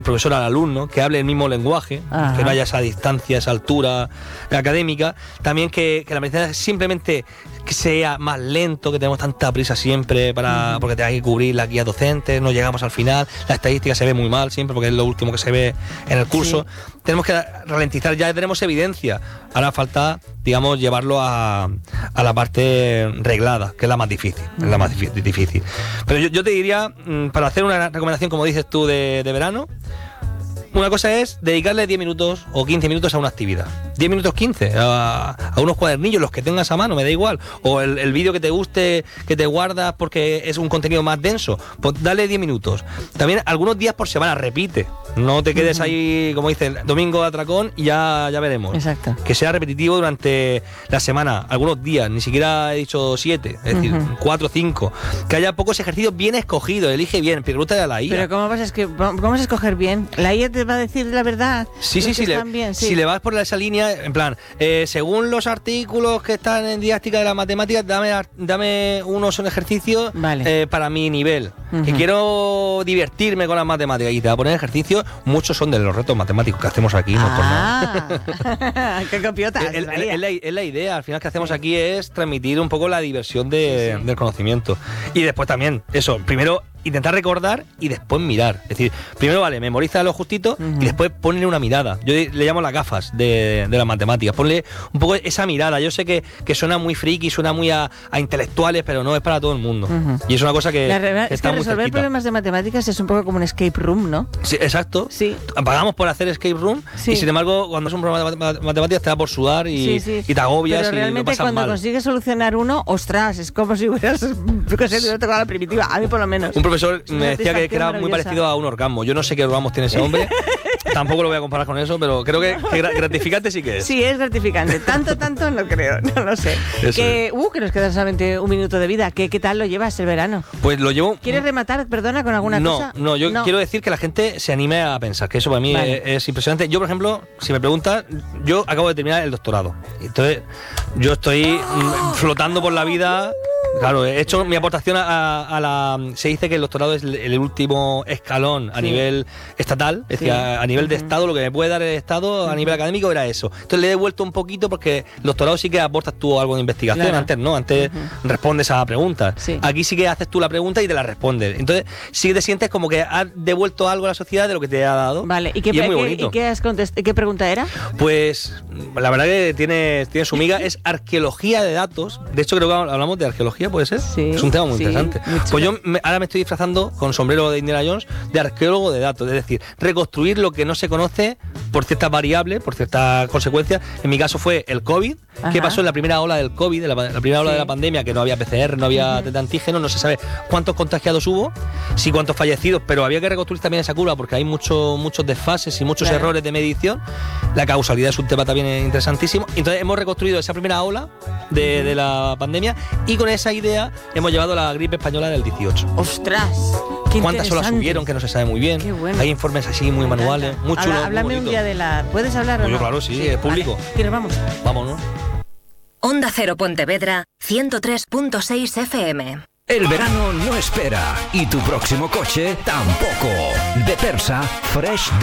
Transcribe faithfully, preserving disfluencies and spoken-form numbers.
profesor al alumno, que hable el mismo lenguaje, Ajá. que no haya esa distancia, esa altura académica. También que, que la medicina simplemente que sea más lento, que tenemos tanta prisa siempre para, uh-huh. porque te hay que cubrir las guías docentes, no llegamos al final, la estadística se ve muy mal siempre porque es lo último que se ve en el curso. Sí. Tenemos que ralentizar, ya tenemos evidencia. Ahora falta, digamos, llevarlo a, a la parte reglada, que es la más difícil, uh-huh. es la más difícil. Pero yo, yo te diría, para hacer una recomendación, como dices tú, de, de verano, una cosa es dedicarle diez minutos o quince minutos a una actividad. diez minutos, quince, a, a unos cuadernillos, los que tengas a mano, me da igual. O el, el vídeo que te guste, que te guardas porque es un contenido más denso, pues dale diez minutos. También algunos días por semana, repite. No te quedes uh-huh. ahí, como dicen, domingo de atracón y ya, ya veremos. Exacto. Que sea repetitivo durante la semana, algunos días, ni siquiera he dicho siete, es decir, uh-huh. cuatro o cinco. Que haya pocos ejercicios bien escogidos, elige bien, pregúntale a la I A. Pero ¿cómo vas a, es que, ¿cómo vas a escoger bien? La I A te va a decir la verdad. Sí, sí, sí, le, bien, sí. Si le vas por esa línea, en plan, eh, según los artículos que están en didáctica de las matemáticas, dame, dame unos ejercicios vale. eh, para mi nivel. Uh-huh. Que quiero divertirme con las matemáticas y te va a poner ejercicios. Muchos son de los retos matemáticos que hacemos aquí, no ah, por nada. ¡Qué copiota! Es la, la idea, al final, que hacemos aquí es transmitir un poco la diversión de, sí, sí. del conocimiento. Y después también, eso, primero intentar recordar y después mirar. Es decir, primero, vale, memoriza lo justito uh-huh. y después ponle una mirada. Yo le llamo las gafas de, de las matemáticas. Ponle un poco esa mirada. Yo sé que, que suena muy friki, suena muy a, a intelectuales, pero no es para todo el mundo. Uh-huh. Y es una cosa que, re- que es está que muy resolver cerquita. Problemas de matemáticas es un poco como un escape room, ¿no? Sí, exacto. Sí. Pagamos por hacer escape room sí. y sin embargo, cuando es un problema de matemáticas te da por sudar y, sí, sí. y te agobias. Pero realmente y lo pasas cuando mal. consigues solucionar uno, ostras, es como si hubieras, yo qué sé, te hubieras tocado la primitiva. A mí por lo menos. Un profesor me decía que, que era muy parecido a un orgasmo. Yo no sé qué orgasmos tiene ese hombre. Tampoco lo voy a comparar con eso, pero creo que, que gratificante sí que es. Sí, es gratificante. Tanto, tanto no creo, no lo sé. Que, uh, que nos queda solamente un minuto de vida. ¿Qué, qué tal lo llevas el verano? Pues lo llevo... ¿Quieres rematar, perdona, con alguna no, cosa? No, yo no. quiero decir que la gente se anime a pensar, que eso para mí vale. es, es impresionante. Yo, por ejemplo, si me preguntas, yo acabo de terminar el doctorado. Entonces, yo estoy oh. flotando por la vida... Claro, he hecho mi aportación a, a la... Se dice que el doctorado es el, el último escalón a sí. nivel estatal, es sí. decir, a, a nivel uh-huh. de Estado, lo que me puede dar el Estado a uh-huh. nivel académico era eso. Entonces le he devuelto un poquito porque el doctorado sí que aportas tú algo de investigación, claro. antes no, antes uh-huh. respondes a preguntas. Sí. Aquí sí que haces tú la pregunta y te la respondes. Entonces sí que te sientes como que has devuelto algo a la sociedad de lo que te ha dado. Vale, ¿y qué, y es muy qué, bonito. ¿y qué, has contest- qué pregunta era? Pues la verdad que tiene, tiene su miga, es arqueología de datos. De hecho creo que hablamos de arqueología, ¿puede ser? Sí. Es un tema muy sí, interesante. Mucho. Pues yo me, ahora me estoy disfrazando con sombrero de Indiana Jones de arqueólogo de datos, es decir, reconstruir lo que no se conoce por ciertas variables, por ciertas consecuencias. En mi caso fue el COVID. Ajá. ¿Qué pasó en la primera ola del COVID, la, la primera ola sí. de la pandemia, que no había P C R, no había uh-huh. test de antígeno, no se sabe cuántos contagiados hubo, sí cuántos fallecidos, pero había que reconstruir también esa curva porque hay mucho, muchos desfases y muchos claro. errores de medición. La causalidad es un tema también interesantísimo. Entonces hemos reconstruido esa primera ola de, uh-huh. de la pandemia y con esa idea hemos llevado la gripe española del dieciocho. ¡Ostras! Qué ¿Cuántas olas subieron? Que no se sabe muy bien. Qué bueno. Hay informes así muy manuales, muy chulos. Habla, háblame un día de la... ¿Puedes hablar o no? Claro, sí, sí, es público. Vale. ¿Quieres, vamos? Vámonos. Onda Cero Pontevedra, ciento tres punto seis F M. El verano no espera y tu próximo coche tampoco. De Persa, Fresh